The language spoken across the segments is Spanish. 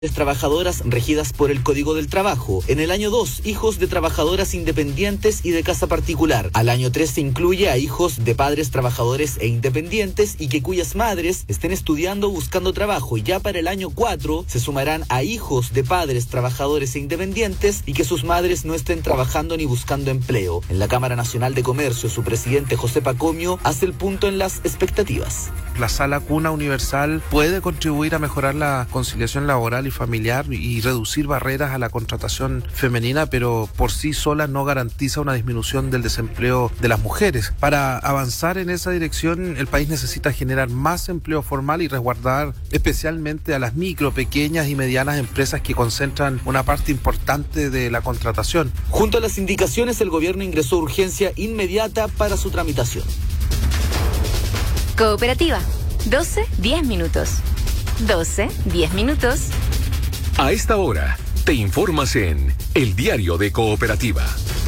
trabajadoras regidas por el Código del Trabajo. En el año 2, hijos de trabajadoras independientes y de casa particular. Al año 3 se incluye a hijos de padres trabajadores e independientes y que cuyas madres estén estudiando o buscando trabajo. Y ya para el año 4 se sumarán a hijos de padres trabajadores e independientes y que sus madres no estén trabajando ni buscando empleo. En la Cámara Nacional de Comercio, su presidente José Pacomio hace el punto en las expectativas. La sala cuna universal puede contribuir a mejorar la conciliación laboral y familiar y reducir barreras a la contratación femenina, pero por sí sola no garantiza una disminución del desempleo de las mujeres. Para avanzar en esa dirección, el país necesita generar más empleo formal y resguardar especialmente a las micro, pequeñas y medianas empresas que concentran una parte importante de la contratación. Junto a las indicaciones, el gobierno ingresó urgencia inmediata para su tramitación. Cooperativa, 12-10 minutos. 12-10 minutos. A esta hora, te informas en El Diario de Cooperativa.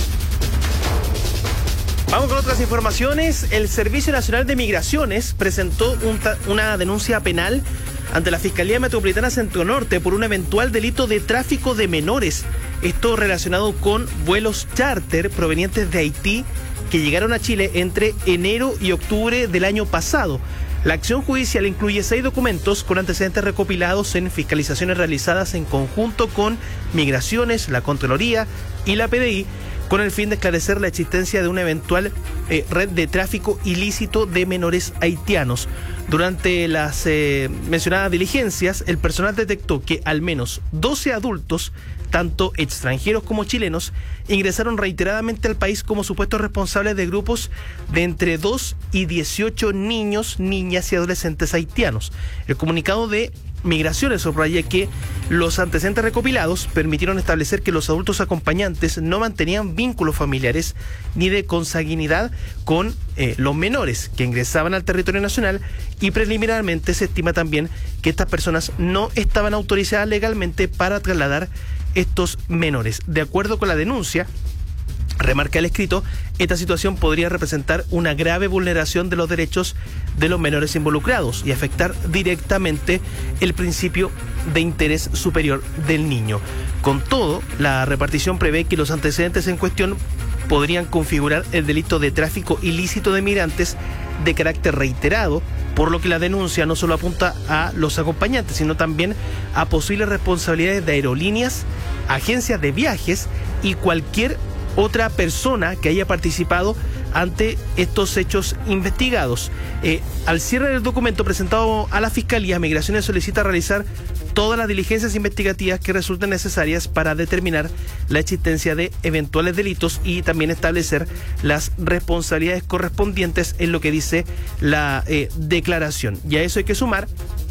Vamos con otras informaciones. El Servicio Nacional de Migraciones presentó una denuncia penal ante la Fiscalía Metropolitana Centro Norte por un eventual delito de tráfico de menores. Esto relacionado con vuelos charter provenientes de Haití que llegaron a Chile entre enero y octubre del año pasado. La acción judicial incluye 6 documentos con antecedentes recopilados en fiscalizaciones realizadas en conjunto con Migraciones, la Contraloría y la PDI, con el fin de esclarecer la existencia de una eventual red de tráfico ilícito de menores haitianos. Durante las mencionadas diligencias, el personal detectó que al menos 12 adultos, tanto extranjeros como chilenos, ingresaron reiteradamente al país como supuestos responsables de grupos de entre 2 y 18 niños, niñas y adolescentes haitianos. El comunicado de Migraciones subraya que los antecedentes recopilados permitieron establecer que los adultos acompañantes no mantenían vínculos familiares ni de consanguinidad con los menores que ingresaban al territorio nacional, y preliminarmente se estima también que estas personas no estaban autorizadas legalmente para trasladar estos menores. De acuerdo con la denuncia, remarca el escrito, esta situación podría representar una grave vulneración de los derechos de los menores involucrados y afectar directamente el principio de interés superior del niño. Con todo, la repartición prevé que los antecedentes en cuestión podrían configurar el delito de tráfico ilícito de migrantes de carácter reiterado, por lo que la denuncia no solo apunta a los acompañantes, sino también a posibles responsabilidades de aerolíneas, agencias de viajes y cualquier otra persona que haya participado ante estos hechos investigados. Al cierre del documento presentado a la Fiscalía, Migraciones solicita realizar todas las diligencias investigativas que resulten necesarias para determinar la existencia de eventuales delitos y también establecer las responsabilidades correspondientes en lo que dice la declaración. Y a eso hay que sumar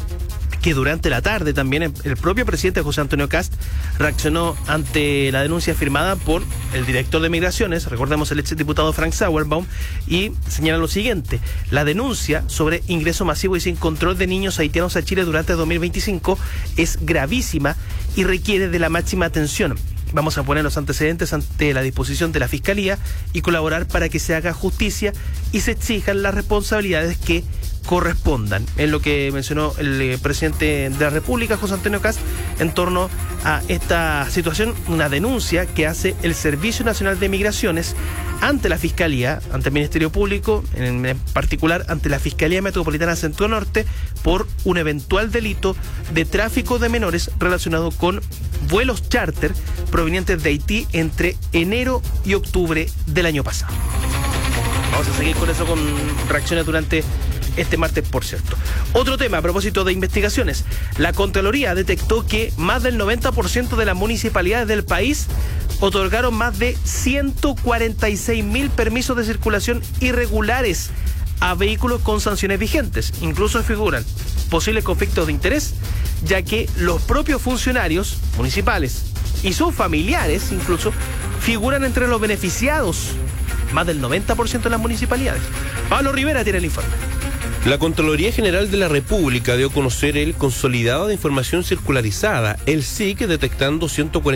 que durante la tarde también el propio presidente José Antonio Kast reaccionó ante la denuncia firmada por el director de Migraciones, recordemos el exdiputado Frank Sauerbaum, y señala lo siguiente: la denuncia sobre ingreso masivo y sin control de niños haitianos a Chile durante 2025 es gravísima y requiere de la máxima atención. Vamos a poner los antecedentes ante la disposición de la Fiscalía y colaborar para que se haga justicia y se exijan las responsabilidades que correspondan. Es lo que mencionó el presidente de la República, José Antonio Kast, en torno a esta situación, una denuncia que hace el Servicio Nacional de Migraciones ante la Fiscalía, ante el Ministerio Público, en particular ante la Fiscalía Metropolitana Centro Norte, por un eventual delito de tráfico de menores relacionado con vuelos charter provenientes de Haití entre enero y octubre del año pasado. Vamos a seguir con eso, con reacciones durante este martes, por cierto. Otro tema a propósito de investigaciones. La Contraloría detectó que más del 90% de las municipalidades del país otorgaron más de 146.000 permisos de circulación irregulares a vehículos con sanciones vigentes. Incluso figuran posibles conflictos de interés, ya que los propios funcionarios municipales y sus familiares incluso figuran entre los beneficiados. Más del 90% de las municipalidades. Pablo Rivera tiene el informe. La Contraloría General de la República dio a conocer el Consolidado de Información Circularizada, el SIC, detectando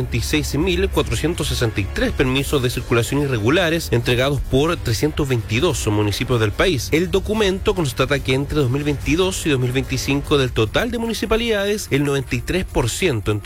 146.463 permisos de circulación irregulares entregados por 322 municipios del país. El documento constata que entre 2022 y 2025 del total de municipalidades, el 93%